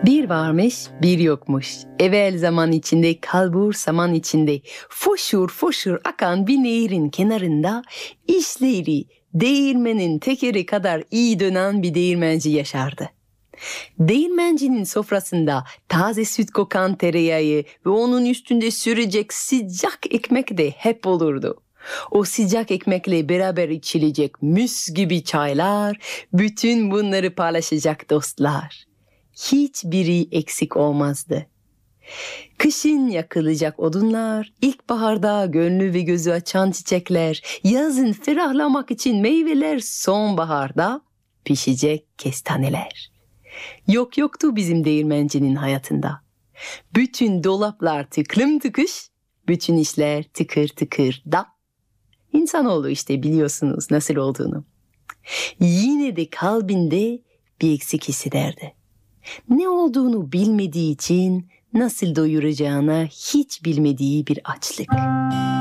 Bir varmış, bir yokmuş. Evvel zaman içinde, kalbur zaman içinde, foşur foşur akan bir nehrin kenarında işleri değirmenin tekeri kadar iyi dönen bir değirmenci yaşardı. Değirmencinin sofrasında taze süt kokan tereyağı ve onun üstünde sürecek sıcak ekmek de hep olurdu. O sıcak ekmekle beraber içilecek mis gibi çaylar, bütün bunları paylaşacak dostlar. Hiçbiri eksik olmazdı. Kışın yakılacak odunlar, ilkbaharda gönlü ve gözü açan çiçekler, yazın ferahlamak için meyveler, sonbaharda pişecek kestaneler. Yoktu bizim değirmencinin hayatında. Bütün dolaplar tıklım tıkış, bütün işler tıkır tıkır da. İnsanoğlu işte biliyorsunuz nasıl olduğunu. Yine de kalbinde bir eksik hissederdi. Ne olduğunu bilmediği için nasıl doyuracağına hiç bilmediği bir açlık.